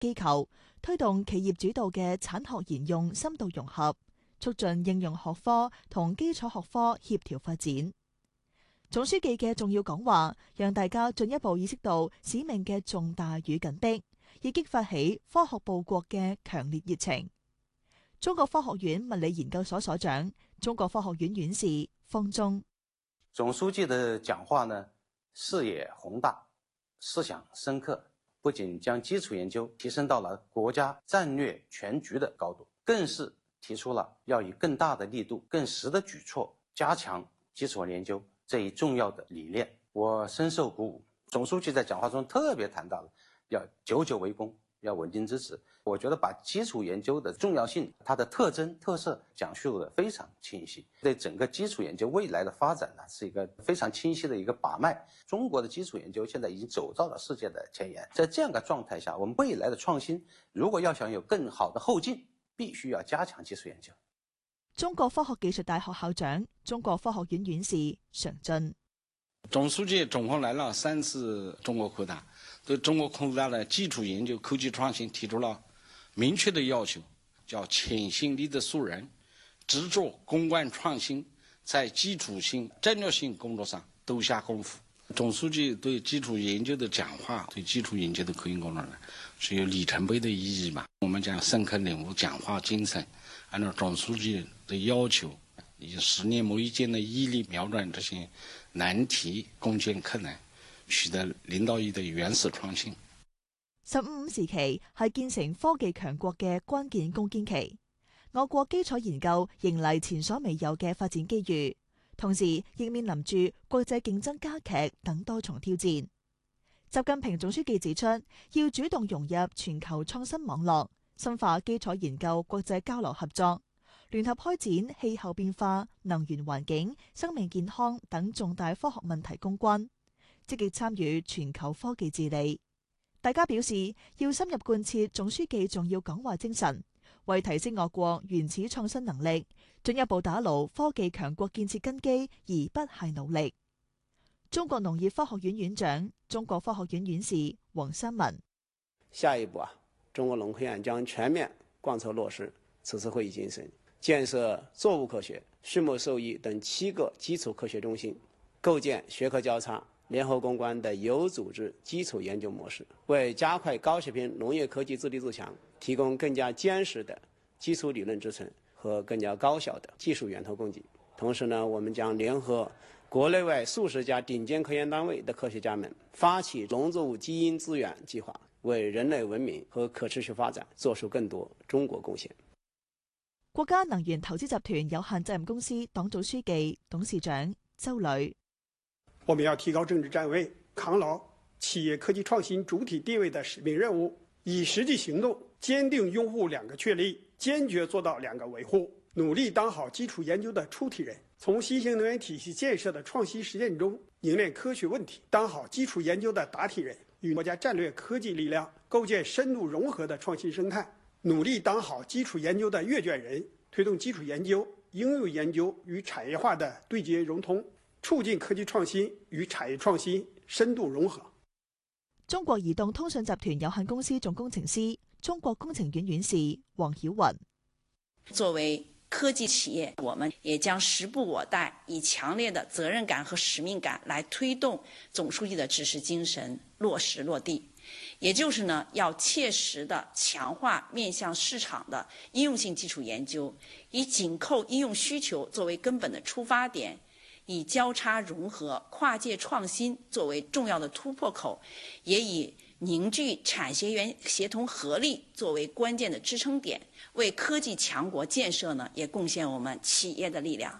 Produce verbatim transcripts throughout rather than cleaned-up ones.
機構，推動企業主導嘅產學研用深度融合，促進應用學科同基礎學科協調發展。總書記嘅重要講話，讓大家進一步意識到使命嘅重大與緊迫，亦激發起科學報國嘅強烈熱情。中國科學院物理研究所所長、中國科學院院士方忠。 總書記的講話呢，視野宏大，思想深刻，不僅將基礎研究提升到了國家戰略全局的高度，更是提出了要以更大的力度、更實的舉措加強基礎研究這一重要的理念。我深受鼓舞。總書記在講話中特別談到了要久久為功，要穩定支持。我覺得把基礎研究的重要性、它的特徵特色講述得非常清晰，對整個基礎研究未來的發展呢，是一個非常清晰的一個把脈。中國的基礎研究現在已經走到了世界的前沿，在這樣的狀態下，我們未來的創新如果要想有更好的後勁，必須要加強基礎研究。 中國科學技術大學校長、中國科學院院士常進。 總書記總共來了三次中國科大，對中國科大的基礎研究、科技創新提出了明確的要求，叫潛心立德樹人，執着攻關創新，在基礎性、戰略性工作上都下功夫。總書記對基礎研究的講話，對基礎研究的科研工作呢，是有里程碑的意義嘛。我們將深刻領悟講話精神，按照總書記的要求，以十年磨一劍的毅力，瞄準這些難題，攻堅克難，取得領導意義的原始創新。 十五五時期係建成科技強國嘅關鍵攻堅期，我國基礎研究迎嚟前所未有嘅發展機遇，同時亦面臨住國際競爭加劇等多重挑戰。習近平總書記指出，要主動融入全球創新網絡，深化基礎研究國際交流合作，聯合開展氣候變化、能源環境、生命健康等重大科學問題攻關，積極參與全球科技治理。大家表示要深入貫徹總書記重要講話精神，為提升我國原始創新能力，進一步打牢科技強國建設根基而不懈努力。中國農業科學院院長、中國科學院院士黃三文。 下一步啊，中國農科院將全面貫徹落實此次會議精神，建設作物科學、畜牧獸醫等七個基礎科學中心，構建學科交叉、聯合攻關的有組織基礎研究模式，為加快高水平農業科技自立自強提供更加堅實的基礎理論支撐和更加高效的技術源頭供給。同時呢，我們將聯合國內外數十家頂尖科研單位的科學家們，發起農作物基因資源計劃，為人類文明和可持續發展做出更多中國貢獻。 國家能源投資集團有限責任公司黨組書記、董事長周磊。 我們要提高政治站位，扛牢企業科技創新主體地位的使命任務，以實際行動堅定擁護兩個確立，堅決做到兩個維護，努力當好基礎研究的出題人，從新型能源體系建設的創新實踐中凝練科學問題，當好基礎研究的答題人，與國家戰略科技力量構建深度融合的創新生態，努力當好基礎研究的閱卷人，推動基礎研究、應用研究與產業化的對接融通，促進科技創新與產業創新深度融合。 中國移動通信集團有限公司總工程師、中國工程院院士黃曉雲。 作為科技企業，我們也將時不我待，以強烈的責任感和使命感來推動總書記的指示精神落實落地。也就是呢，要切實的強化面向市場的應用性基礎研究，以緊扣應用需求作為根本的出發點，以交叉融合、跨界創新作為重要的突破口，也以凝聚產學研協同合力作為關鍵的支撐點，為科技強國建設呢，也貢獻我們企業的力量。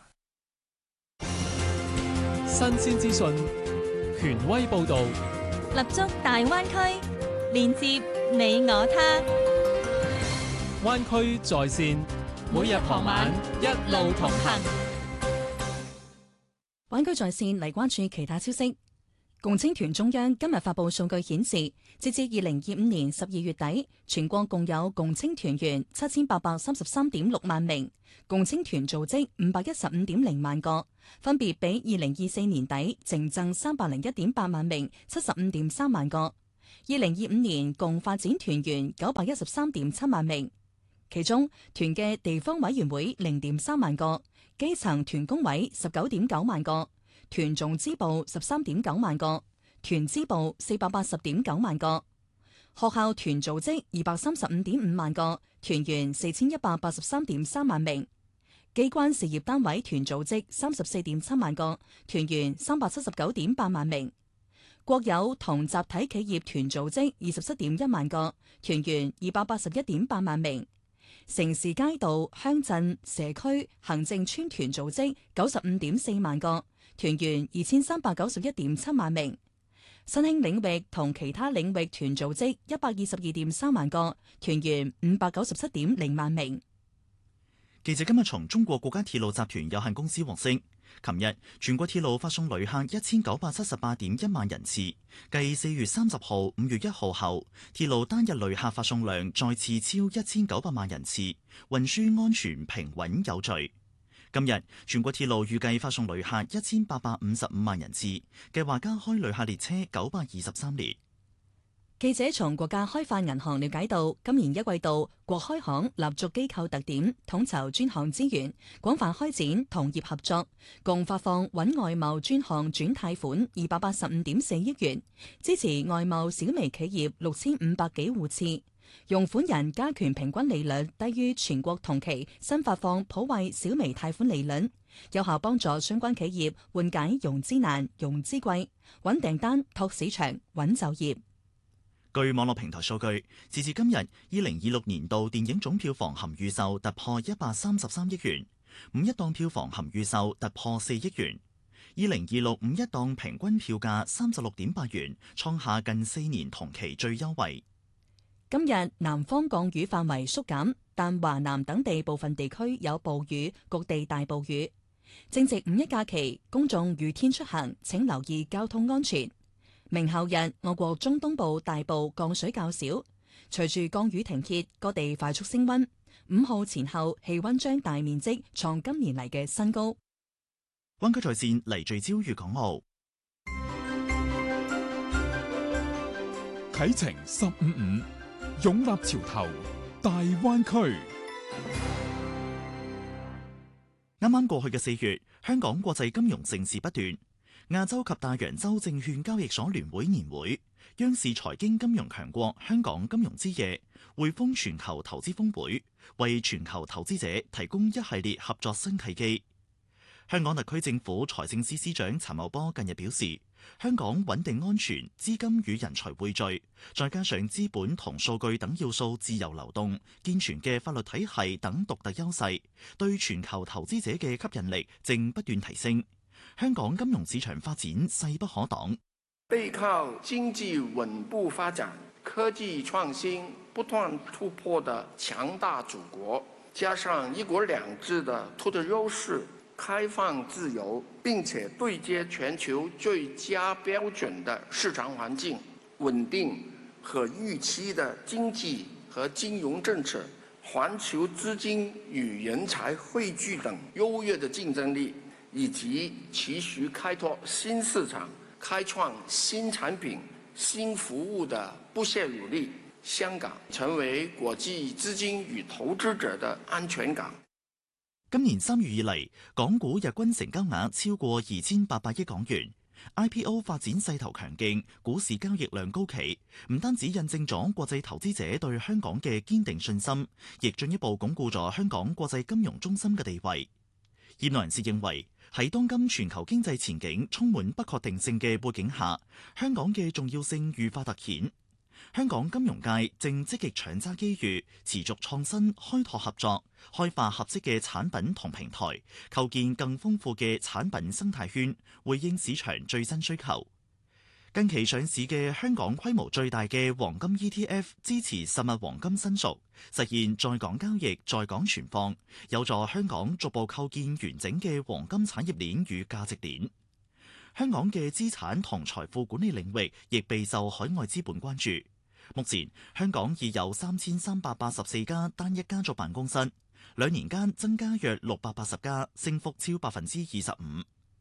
新鮮資訊，權威報導， 立足大灣區，連接你我他。 灣區在線，每日傍晚一路同行。 灣區在線嚟關注其他消息。共青團中央今日發布數據顯示，截至二零二五年十二月底，全國共有共青團員七千八百三十三點六萬名，共青團組織五百一十五點零萬個，分別比二零二四年底淨增三百零一點八萬名，七十五點三萬個。 二零二五年共發展團員九百一十三點七萬名，其中團嘅地方委員會零點三萬個，基層團工委十九點九萬個，團總支部十三點九萬個，團支部四百八十點九萬個，學校團組織二百三十五點五萬個，團員四千一百八十三點三萬名。機關事業單位團組織三十四點七萬個，團員三百七十九點八萬名；國有同集體企業團組織二十七點一萬個，團員二百八十一點八萬名；城市街道、鄉鎮、社區行政村團組織九十五點四萬個，團員二千三百九十一點七萬名；新興領域同其他領域團組織一百二十二點三萬個，團員五百九十七點零萬名。 記者今日從中國國家鐵路集團有限公司獲悉，琴日全國鐵路發送旅客一千九百七十八點一萬人次，繼四月三十號、五月一號後，鐵路單日旅客發送量再次超一千九百萬人次，運輸安全平穩有序。今日全國鐵路預計發送旅客一千八百五十五萬人次，計劃加開旅客列車九百二十三列。 記者從國家開發銀行了解到，今年一季度國開行立足機構特點，統籌專項資源，廣泛開展同業合作，共發放穩外貿專項轉貸款二百八十五點四億元，支持外貿小微企業六千五百幾戶次，用款人加權平均利率低於全國同期新發放普惠小微貸款利率，有效幫助相關企業緩解融資難、融資貴，穩訂單、拓市場、穩就業。 據網絡平台數據，截至今日，二零二六年度電影總票房含預售突破一百三十三億元，五一檔票房含預售突破四億元。二零二六五一檔平均票價三十六點八元，創下近四年同期最優惠。 今日南方降雨範圍縮減，但華南等地部分地區有暴雨，局地大暴雨。正值五一假期，公眾雨天出行請留意交通安全。明後日，我國中東部大部降水較少，隨住降雨停歇，各地快速升溫。五號前後氣溫將大面積創今年嚟嘅新高。 灣區在線嚟聚焦粵港澳， 啟程十五五，擁立潮頭，大灣區。 啱啱過去嘅四月，香港國際金融盛事不斷。亞洲及大洋洲證券交易所聯會年會、央視財經金融強國香港金融之夜、匯豐全球投資峰會，為全球投資者提供一系列合作新契機。香港特區政府財政司司長陳茂波近日表示，香港穩定安全、資金與人才匯聚，再加上資本同數據等要素自由流動、健全嘅法律體系等獨特優勢，對全球投資者嘅吸引力正不斷提升。香港金融市場發展勢不可擋， 背靠經濟穩步發展、科技創新不斷突破的強大祖國，加上一國兩制的獨特優勢、開放自由，並且對接全球最佳標準的市場環境、穩定和預期的經濟和金融政策、環球資金與人才匯聚等優越的競爭力，以及持續開拓新市場、開創新產品、新服務的不懈努力，香港成為國際資金與投資者的安全港。 今年三月以嚟，港股日均成交額超過二千八百億港元 ，I P O 發展勢頭強勁，股市交易量高企，唔單止印證咗國際投資者對香港嘅堅定信心，亦進一步鞏固咗香港國際金融中心嘅地位。業內人士認為，喺當今全球經濟前景充滿不確定性嘅背景下，香港嘅重要性愈發突顯。香港金融界正積極搶揸機遇，持續創新、開拓合作，開發合適嘅產品同平台，構建更豐富嘅產品生態圈，回應市場最新需求。近期上市嘅香港規模最大嘅黃金 E T F 支持實物黃金申贖，實現在港交易、在港存放，有助香港逐步構建完整嘅黃金產業鏈與價值鏈。香港嘅資產同財富管理領域亦備受海外資本關注。目前香港已有三千三百八十四家單一家族辦公室，兩年間增加約六百八十家，升幅超百分之二十五。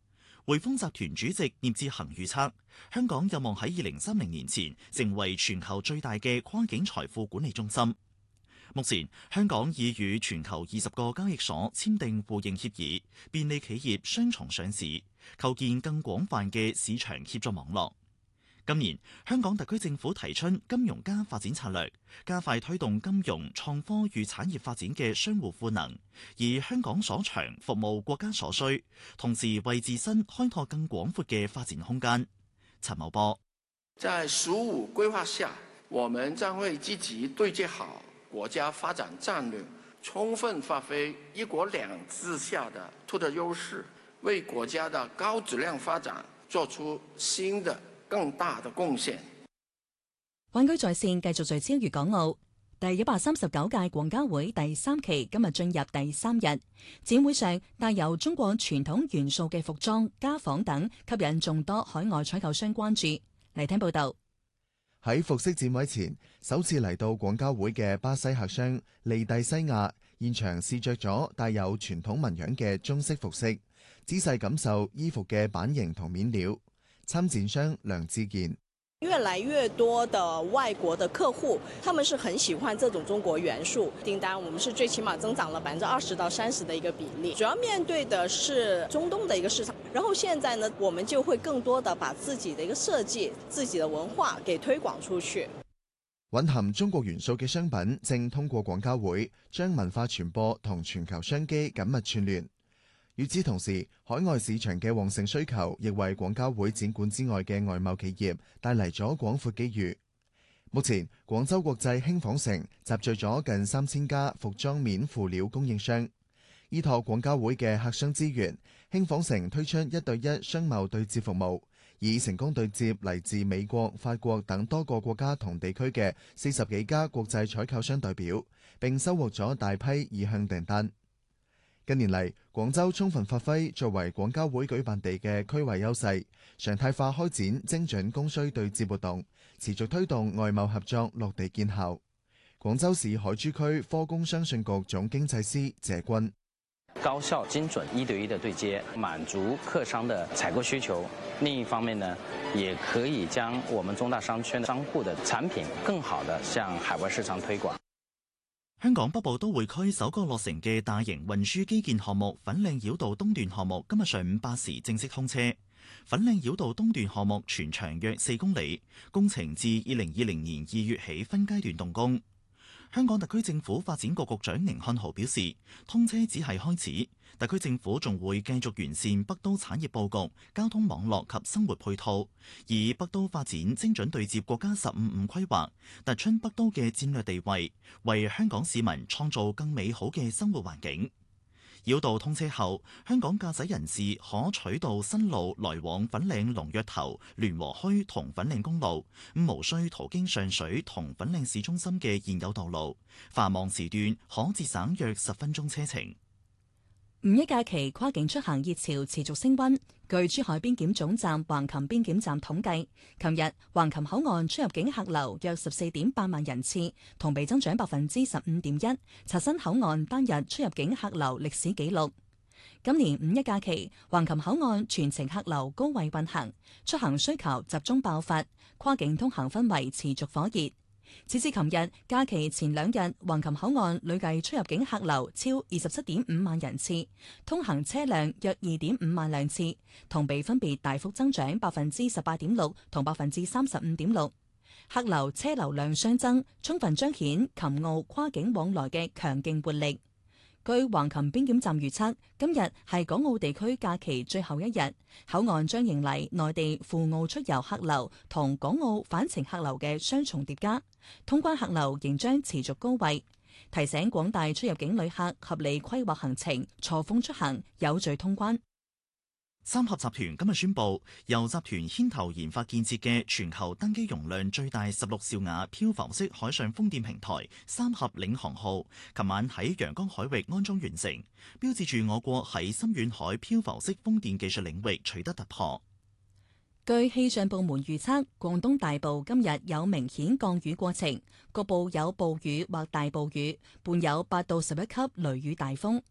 匯豐集團主席聶志恒預測，香港有望喺二零三零年前成為全球最大嘅跨境財富管理中心。目前，香港已與全球二十個交易所簽訂互認協議，便利企業雙重上市，構建更廣泛嘅市場協作網絡。今年，香港特區政府提出金融加發展策略，加快推動金融創科與產業發展嘅相互賦能，以香港所長服務國家所需，同時為自身開拓更廣闊嘅發展空間。陳茂波在“十五”規劃下，我們將會積極對接好國家發展戰略，充分發揮“一國兩制”下的獨特優勢，為國家的高質量發展作出新的更大的貢獻。 灣區在線繼續聚焦粵港澳。第一百三十九屆廣交會第三期今日進入第三日，展會上帶有中國傳統元素嘅服裝、家紡等，吸引眾多海外採購商關注。嚟聽報道。 喺服飾展位前，首次嚟到廣交會嘅巴西客商利蒂西亞現場試着咗帶有傳統紋樣嘅中式服飾，仔細感受衣服嘅版型同面料。參展商梁志健。 越來越多的外國的客戶，他們是很喜歡這種中國元素，訂單我們是最起碼增長了百分之二十到三十的一個比例。主要面對的是中東的一個市場，然後現在呢，我們就會更多的把自己的一個設計、自己的文化給推廣出去。 蘊含中國元素嘅商品正通過廣交會，將文化傳播同全球商機緊密串聯。與此同時，海外市場嘅旺盛需求，亦為廣交會展館之外嘅外貿企業帶嚟咗廣闊機遇。目前，廣州國際輕紡城集聚咗近三千家服裝面輔料供應商，依託廣交會嘅客商資源，輕紡城推出一對一商貿對接服務，以成功對接嚟自美國、法國等多個國家同地區嘅四十幾家國際採購商代表，並收穫咗大批意向訂單。近年嚟，廣州充分發揮作為廣交會舉辦地嘅區位優勢，常態化開展精準供需對接活動，持續推動外貿合作落地見效。廣州市海珠區科工商信局總經濟師謝軍： 高效精準一對一的對接，滿足客商的採購需求。另一方面呢，也可以將我們中大商圈商戶的產品更好地向海外市場推廣。 香港北部都會區首個落成嘅大型運輸基建項目粉嶺繞道東段項目今日上午八時正式通車。粉嶺繞道東段項目全長約四公里，工程自二零二零年二月起分階段動工。香港特區政府發展局局長寧漢豪表示，通車只係開始，特區政府仲會繼續完善北都產業佈局、交通網絡及生活配套，以北都發展精準對接國家十五五規劃，突出北都嘅戰略地位，為香港市民創造更美好嘅生活環境。繞道通車後，香港駕駛人士可取道新路來往粉嶺龍躍頭、聯和墟同粉嶺公路，咁無需途經上水同粉嶺市中心嘅現有道路，繁忙時段可節省約十分鐘車程。 五一假期跨境出行熱潮持續升溫。據珠海邊檢總站橫琴邊檢站統計，琴日橫琴口岸出入境客流約十四點八萬人次，同比增長百分之十五點一，刷新口岸單日出入境客流歷史紀錄。今年五一假期，橫琴口岸全程客流高位運行，出行需求集中爆發，跨境通行氛圍持續火熱。截至琴日假期前兩日，橫琴口岸累計出入境客流超二十七點五萬人次，通行車輛約二點五萬輛次，同比分別大幅增長百分之十八點六同百分之三十五點六。客流車流量雙增，充分彰顯琴澳跨境往來嘅強勁活力。據橫琴邊檢站預測，今日係港澳地區假期最後一日，口岸將迎嚟內地赴澳出遊客流同港澳返程客流嘅雙重疊加，通關客流仍將持續高位。提醒廣大出入境旅客合理規劃行程，錯峰出行，有序通關。 三峽集團今日宣布，由集團牽頭研發建設嘅全球登機容量最大十六兆瓦漂浮式海上風電平台三峽領航號，琴晚喺陽江海域安裝完成，標誌住我國喺深遠海漂浮式風電技術領域取得突破。 據氣象部門預測，廣東大部今日有明顯降雨過程，局部有暴雨或大暴雨，伴有八到十一級雷雨大風。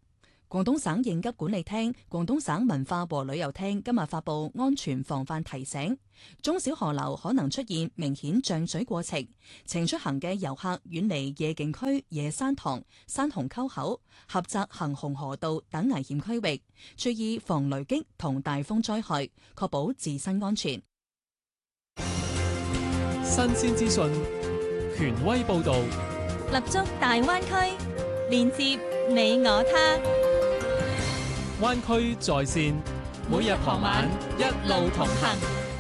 廣東省應急管理廳、廣東省文化和旅遊廳今日發布安全防範提醒，中小河流可能出現明顯漲水過程，請出行嘅遊客遠離夜景區、野山塘、山洪溝口、狹窄行洪河道等危險區域，注意防雷擊同大風災害，確保自身安全。 新鮮資訊，權威報導， 立足大灣區，連接你我他。 灣區在線，每日傍晚一路同行。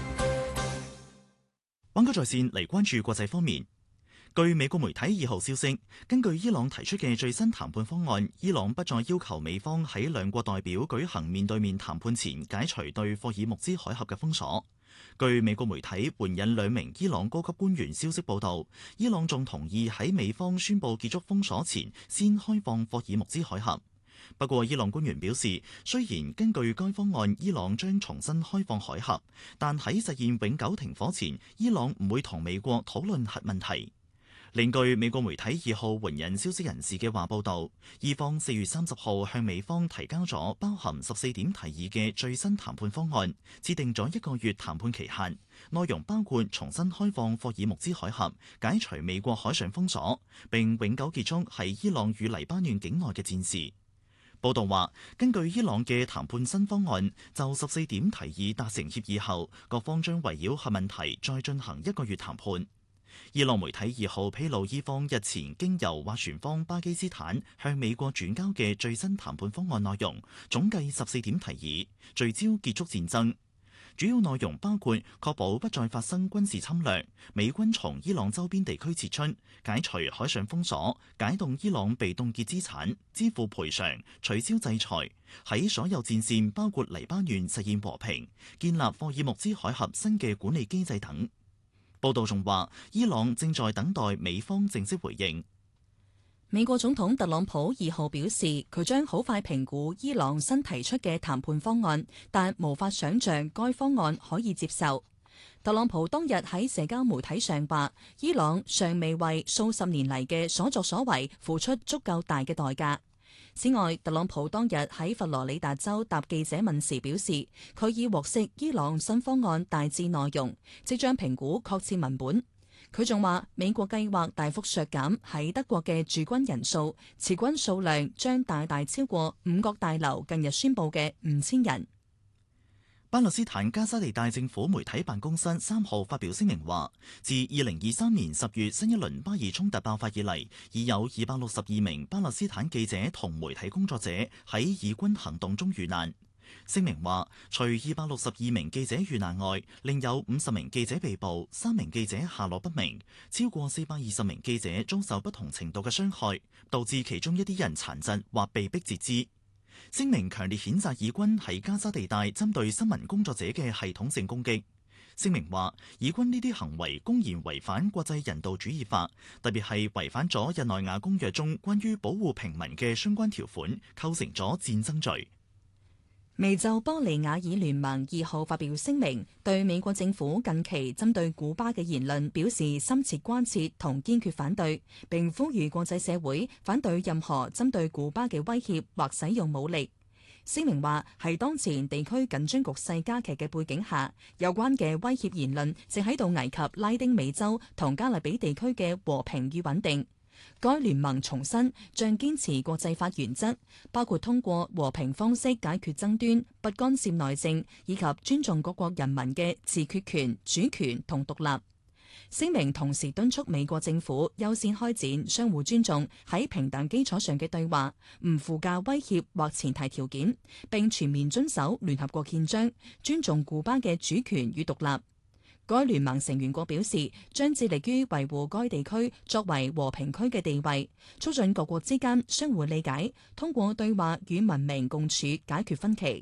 灣區在線嚟關注國際方面。據美國媒體二號消息，根據伊朗提出嘅最新談判方案，伊朗不再要求美方喺兩國代表舉行面對面談判前解除對霍爾木茲海峽嘅封鎖。據美國媒體援引兩名伊朗高級官員消息報道，伊朗仲同意喺美方宣布結束封鎖前先開放霍爾木茲海峽。不過，伊朗官員表示，雖然根據該方案，伊朗將重新開放海峽，但喺實現永久停火前，伊朗唔會同美國討論核問題。另據美國媒體二號援引消息人士嘅話報道，伊方四月三十號向美方提交咗包含十四點提議嘅最新談判方案，設定咗一個月談判期限，內容包括重新開放霍爾木茲海峽、解除美國海上封鎖，並永久結束喺伊朗與黎巴嫩境內嘅戰事。報道話，根據伊朗嘅談判新方案，就十四點提議達成協議後，各方將圍繞核問題再進行一個月談判。伊朗媒體二號披露，伊方日前經由斡旋方巴基斯坦向美國轉交嘅最新談判方案內容，總計十四點提議，聚焦結束戰爭。主要內容包括確保不再發生軍事侵略、美軍從伊朗周邊地區撤出、解除海上封鎖、解凍伊朗被凍結資產、支付賠償、取消制裁、喺所有戰線包括黎巴嫩實現和平、建立霍爾木茲海峽新嘅管理機制等。報道仲話，伊朗正在等待美方正式回應。 美國總統特朗普二號表示，佢將好快評估伊朗新提出嘅談判方案，但無法想像該方案可以接受。特朗普當日喺社交媒體上話，伊朗尚未為數十年嚟嘅所作所為付出足夠大嘅代價。此外，特朗普當日喺佛羅里達州答記者問時表示，佢已獲悉伊朗新方案大致內容，即將評估確切文本。佢仲話，美國計劃大幅削減喺德國嘅駐軍人數，辭軍數量將大大超過五角大樓近日宣布嘅五千人。 巴勒斯坦加沙地帶政府媒體辦公室三號發表聲明話，自二零二三年十月新一輪巴以衝突爆發以嚟，已有二百六十二名巴勒斯坦記者同媒體工作者喺以軍行動中遇難。聲明話，除二百六十二名記者遇難外，另有五十名記者被捕，三名記者下落不明，超過四百二十名記者遭受不同程度嘅傷害，導致其中一啲人殘疾或被迫截肢。聲明強烈譴責以軍喺加沙地帶針對新聞工作者嘅系統性攻擊。聲明話，以軍呢啲行為公然違反國際人道主義法，特別係違反咗日內瓦公約中關於保護平民嘅相關條款，構成咗戰爭罪。 美洲玻利亞爾聯盟二號發表聲明，對美國政府近期針對古巴嘅言論表示深切關切同堅決反對，並呼籲國際社會反對任何針對古巴嘅威脅或使用武力。聲明話，喺當前地區緊張局勢加劇嘅背景下，有關嘅威脅言論正喺度危及拉丁美洲同加勒比地區嘅和平與穩定。該聯盟重申將堅持國際法原則，包括通過和平方式解決爭端、不干涉內政，以及尊重各國人民嘅自決權、主權同獨立。聲明同時敦促美國政府優先開展相互尊重喺平等基礎上嘅對話，唔附加威脅或前提條件，並全面遵守聯合國憲章，尊重古巴嘅主權與獨立。該聯盟成員國表示，將致力於維護該地區作為和平區嘅地位，促進各國之間相互理解，通過對話與文明共處解決分歧。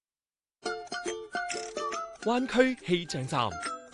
灣區氣象站，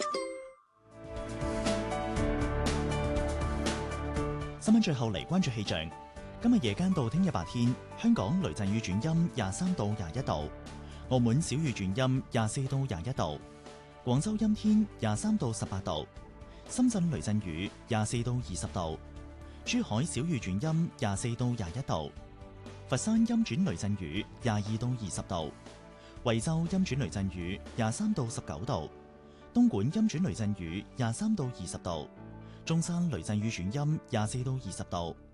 新聞最後嚟關注氣象。今日夜間到聽日白天，香港雷陣雨轉陰廿三到廿一度，澳門小雨轉陰廿四到廿一度。廣州陰天廿三到十八度，深圳雷陣雨廿四到二十度，珠海小雨轉陰廿四到廿一度， 佛山陰轉雷陣雨廿二到二十度，惠州陰轉雷陣雨廿三到十九度，東莞陰轉雷陣雨廿三到二十度，中山雷陣雨轉陰廿四到二十度。